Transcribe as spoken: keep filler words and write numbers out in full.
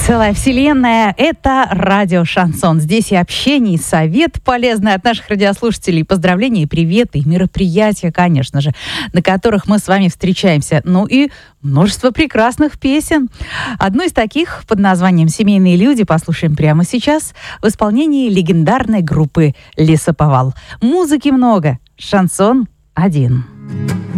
Целая вселенная — это радио «Шансон». Здесь и общение, и совет полезный от наших радиослушателей, поздравления, и приветы, и мероприятия, конечно же, на которых мы с вами встречаемся. Ну и множество прекрасных песен. Одну из таких под названием «Семейные люди» послушаем прямо сейчас в исполнении легендарной группы «Лесоповал». Музыки много, шансон один.